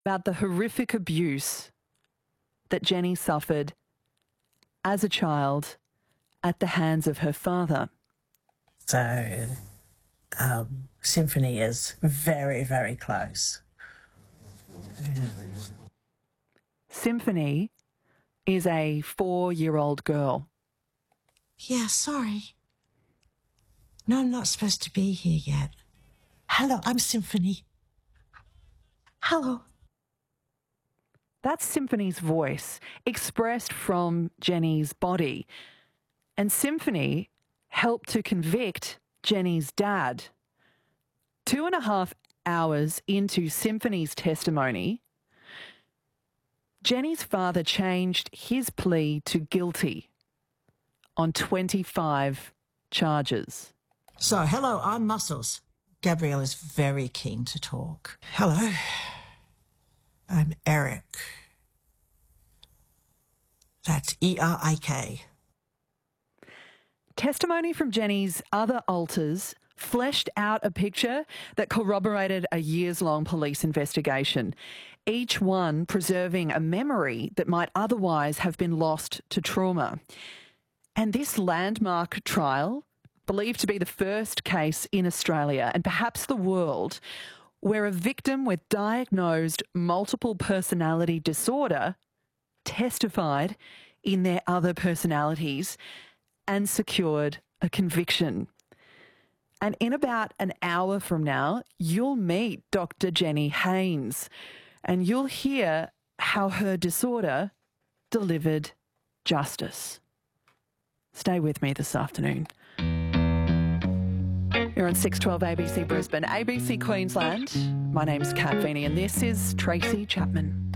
about the horrific abuse that Jenny suffered as a child at the hands of her father. So, Symphony is very, very close. Symphony is a 4-year-old girl. Yeah, sorry. No, I'm not supposed to be here yet. Hello, I'm Symphony. Hello. That's Symphony's voice expressed from Jenny's body. And Symphony helped to convict Jenny's dad. 2.5 hours into Symphony's testimony, Jenny's father changed his plea to guilty on 25 charges. So, hello, I'm Muscles. Gabrielle is very keen to talk. Hello, I'm Eric. That's E-R-I-K. Testimony from Jenny's other alters fleshed out a picture that corroborated a years-long police investigation, each one preserving a memory that might otherwise have been lost to trauma. And this landmark trial, believed to be the first case in Australia and perhaps the world, where a victim with diagnosed multiple personality disorder testified in their other personalities and secured a conviction. And in about an hour from now, you'll meet Dr. Jenny Haynes and you'll hear how her disorder delivered justice. Stay with me this afternoon. You're on 612 ABC Brisbane, ABC Queensland. My name's Kat Feeney and this is Tracy Chapman.